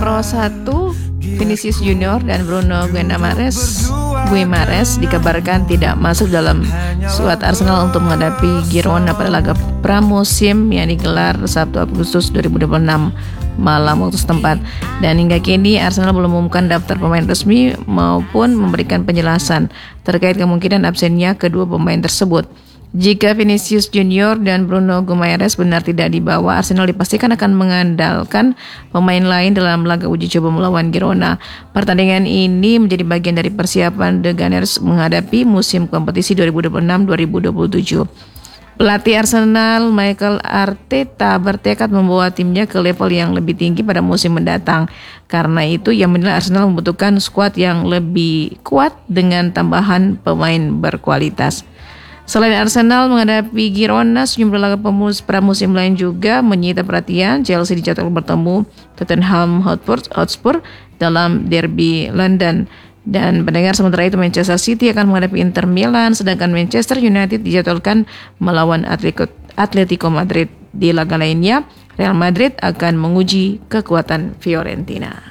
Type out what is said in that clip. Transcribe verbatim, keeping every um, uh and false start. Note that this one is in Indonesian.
Pro satu, Vinicius Junior dan Bruno Guimaraes Guimaraes dikabarkan tidak masuk dalam skuad Arsenal untuk menghadapi Girona pada laga pramusim yang digelar Sabtu Agustus dua ribu dua puluh enam malam waktu setempat. Dan hingga kini Arsenal belum mengumumkan daftar pemain resmi maupun memberikan penjelasan terkait kemungkinan absennya kedua pemain tersebut. Jika Vinicius Junior dan Bruno Guimaraes benar tidak dibawa, Arsenal dipastikan akan mengandalkan pemain lain dalam laga uji coba melawan Girona. Pertandingan ini menjadi bagian dari persiapan The Gunners menghadapi musim kompetisi dua ribu dua puluh enam dua ribu dua puluh tujuh. Pelatih Arsenal Mikel Arteta bertekad membawa timnya ke level yang lebih tinggi pada musim mendatang. Karena itu ia menilai Arsenal membutuhkan skuad yang lebih kuat dengan tambahan pemain berkualitas. Selain Arsenal menghadapi Girona, sejumlah laga pemus pramusim lain juga menyita perhatian. Chelsea dijadwalkan bertemu Tottenham Hotspur dalam derby London. Dan pendengar, sementara itu Manchester City akan menghadapi Inter Milan, sedangkan Manchester United dijadwalkan melawan Atletico, Atletico Madrid. Di laga lainnya, Real Madrid akan menguji kekuatan Fiorentina.